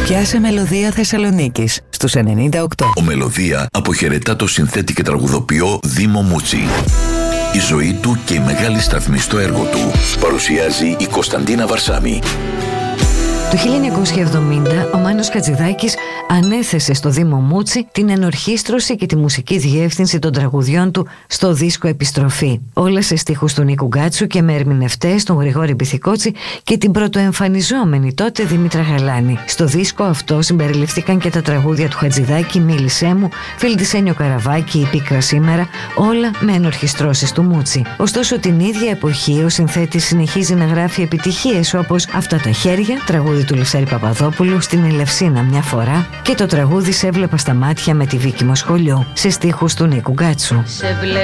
Πιάσε Μελωδία Θεσσαλονίκης στους 98. Ο Μελωδία αποχαιρετά το συνθέτη και τραγουδοποιό Δήμο Μούτσι. Η ζωή του και η μεγάλη σταθμή στο έργο του παρουσιάζει η Κωνσταντίνα Βαρσάμι. Το 1970 ο Μάνος Χατζηδάκης ανέθεσε στο Δήμο Μούτσι την ενορχήστρωση και τη μουσική διεύθυνση των τραγουδιών του στο δίσκο Επιστροφή. Όλα σε στίχους του Νίκου Γκάτσου και με ερμηνευτές τον Γρηγόρη Μπιθικότσι και την πρωτοεμφανιζόμενη τότε Δήμητρα Γαλάνη. Στο δίσκο αυτό συμπεριληφθήκαν και τα τραγούδια του Χατζηδάκη, Μίλησέ μου, Φιλτισένιο Καραβάκη, Η Πίκρα σήμερα, όλα με ενορχιστρώσεις του Μούτσι. Ωστόσο την ίδια εποχή ο συνθέτης συνεχίζει να γράφει επιτυχίες όπως Αυτά τα χέρια, τραγούδι του Λευθέρη Παπαδόπουλου, Στην Ελευσίνα μια φορά και το τραγούδι Σε έβλεπα στα μάτια με τη Βίκη Μοσχολιού σε στίχους του Νίκου Γκάτσου.